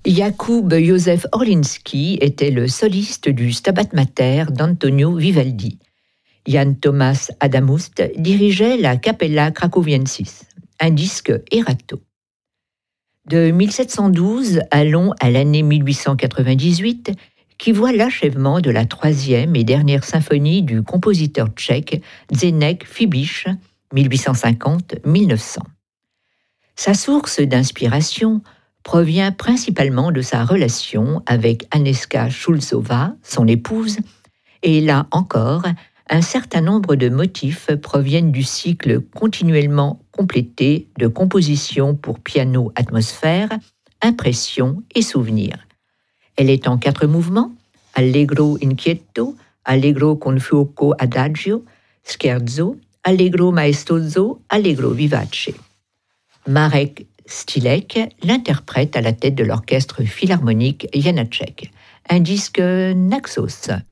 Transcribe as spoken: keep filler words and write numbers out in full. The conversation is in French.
Jakub Józef Orliński était le soliste du Stabat Mater d'Antonio Vivaldi. Jan Thomas Adamust dirigeait la Capella Cracoviensis, un disque Erato. De mille sept cent douze, allons à l'année mille huit cent quatre-vingt-dix-huit, qui voit l'achèvement de la troisième et dernière symphonie du compositeur tchèque Zdeněk Fibiš, mille huit cent cinquante à mille neuf cents. Sa source d'inspiration provient principalement de sa relation avec Anežka Šulcová, son épouse, et là encore, un certain nombre de motifs proviennent du cycle continuellement complété de compositions pour piano atmosphère, impression et souvenir. Elle est en quatre mouvements, allegro inquieto, allegro con fuoco adagio, scherzo, allegro maestoso, allegro vivace. Marek Stýlek l'interprète à la tête de l'orchestre philharmonique Janáček, un disque Naxos.